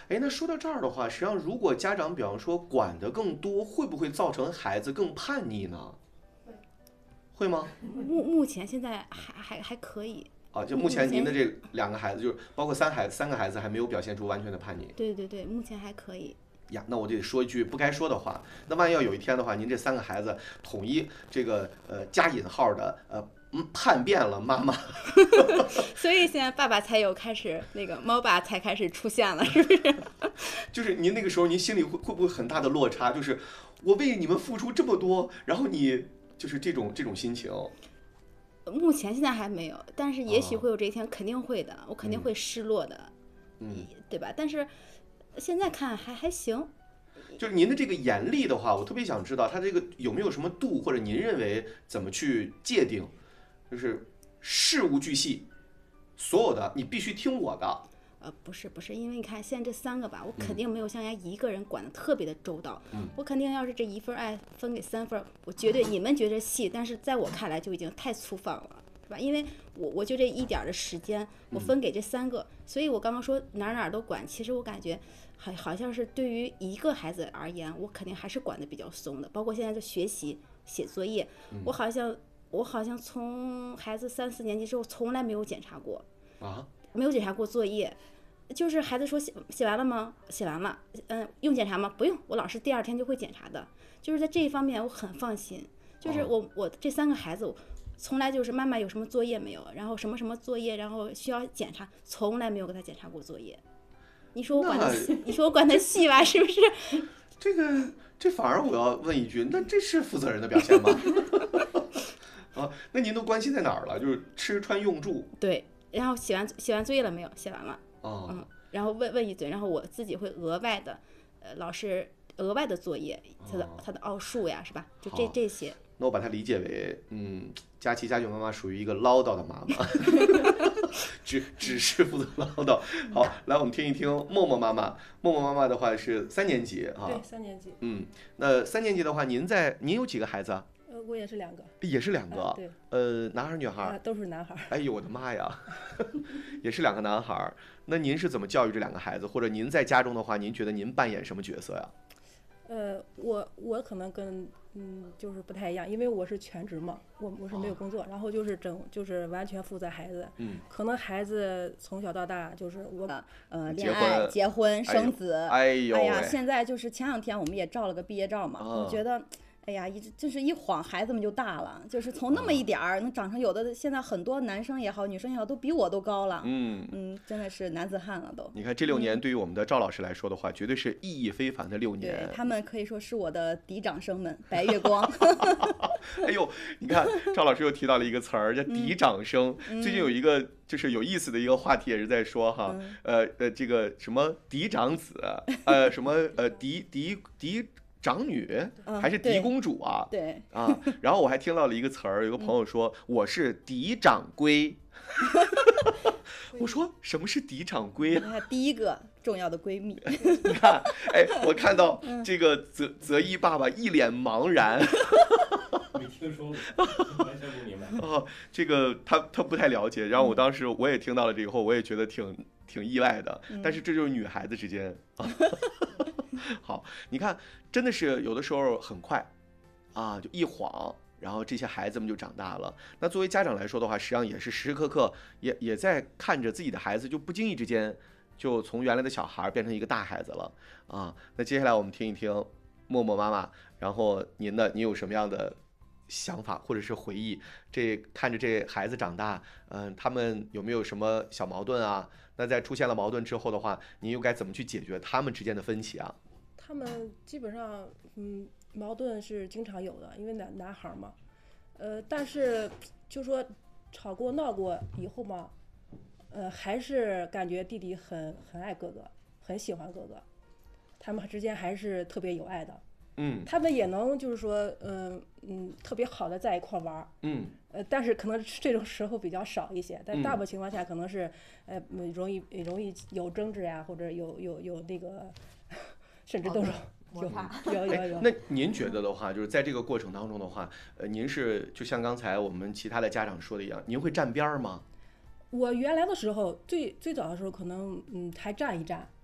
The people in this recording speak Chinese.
哎，那说到这儿的话，实际上如果家长比方说管得更多，会不会造成孩子更叛逆呢？会吗？ 目前现在还可以。 啊，就目前您的这2个孩子，就是包括3个孩子还没有表现出完全的叛逆。 对对对，目前还可以。 呀，那我得说一句不该说的话。那万一要有一天的话，您这3个孩子统一这个加引号的叛变了妈妈， 所以现在爸爸才有开始那个猫爸才开始出现了，是不是？ 就是您那个时候您心里会不会很大的落差？就是我为你们付出这么多，然后你就是这种心情。 目前现在还没有，但是也许啊会有这一天，肯定会的，我肯定会失落的，对吧？但是现在看还行。 就是您的这个严厉的话，我特别想知道它这个有没有什么度，或者您认为怎么去界定？就是事无巨细，所有的你必须听我的。 不是，因为你看现在这3个吧，我肯定没有像人家一个人管的特别的周到，我肯定要是这1份爱分给3份，我绝对你们觉得细，但是在我看来就已经太粗放了，是吧？因为我就这一点的时间，我分给这3个，所以我刚刚说哪都管，其实我感觉好像是对于一个孩子而言，我肯定还是管的比较松的，包括现在的学习写作业，我好像从孩子3、4年级之后从来没有检查过啊， 没有检查过作业。就是孩子说写完了吗？写完了。用检查吗？不用，我老师第2天就会检查的。就是在这一方面我很放心。就是我这3个孩子，从来就是妈妈有什么作业没有，然后什么什么作业，然后需要检查，从来没有给他检查过作业。你说我管他细吧，是不是？ 这反而我要问一句，那这是负责任的表现吗？啊，那您都关心在哪儿了？就是吃穿用住。 对，然后写完作业了没有？写完了。 哦， 然后问一嘴，然后我自己会额外的，老师额外的作业，他的奥数呀，是吧？就这些。 那我把它理解为，佳琪家俊妈妈属于一个唠叨的妈妈，只是负责唠叨。好，来我们听一听默默妈妈。默默妈妈的话是3年级啊。 对，3年级。 那3年级的话，您有几个孩子啊？ 我也是2个。 也是2个。 对。 男孩女孩？ 都是男孩。 哎呦我的妈呀，也是2个男孩。那您是怎么教育这2个孩子？或者您在家中的话，您觉得您扮演什么角色呀？ 我可能跟就是不太一样，因为我是全职嘛，我是没有工作，然后就是完全负责孩子。可能孩子从小到大就是我恋爱、结婚、生子。 哎呀， 现在就是前2天我们也照了个毕业照嘛，我觉得。哎呀，就是一晃孩子们就大了，就是从那么一点儿能长成有的，现在很多男生也好，女生也好，都比我都高了。真的是男子汉了都。 你看这6年对于我们的赵老师来说的话，绝对是意义非凡的6年。 对，他们可以说是我的嫡长生们，白月光。 哎呦，你看赵老师又提到了一个词儿，叫嫡长生。最近有一个就是有意思的一个话题也是在说哈，这个什么嫡长子，什么嫡长女还是嫡公主啊？ 对啊，然后我还听到了一个词儿，有个朋友说我是嫡长闺。我说什么是嫡长闺啊？ 第一个重要的闺蜜。 你看，哎，我看到这个泽一爸爸一脸茫然。 没听说过，完全不明白。 哦，这个他不太了解，然后当时我也听到了这以后，我也觉得挺意外的。但是这就是女孩子之间。好，你看，真的是有的时候很快，啊，就一晃，然后这些孩子们就长大了。那作为家长来说的话，实际上也是时时刻刻也在看着自己的孩子，就不经意之间就从原来的小孩变成一个大孩子了啊。那接下来我们听一听默默妈妈，然后您有什么样的想法或者是回忆？看着这孩子长大，他们有没有什么小矛盾啊？那在出现了矛盾之后的话，您又该怎么去解决他们之间的分歧啊？ 他们基本上，矛盾是经常有的，因为男孩嘛，但是就说吵过闹过以后嘛，还是感觉弟弟很爱哥哥，很喜欢哥哥，他们之间还是特别有爱的。他们也能就是说，特别好的在一块玩。但是可能这种时候比较少一些，但大部分情况下可能是，容易有争执呀，或者有那个，甚至都是有。 那您觉得的话，就是在这个过程当中的话，您是就像刚才我们其他的家长说的一样，您会站边吗？ 我原来的时候，最早的时候可能还站一站，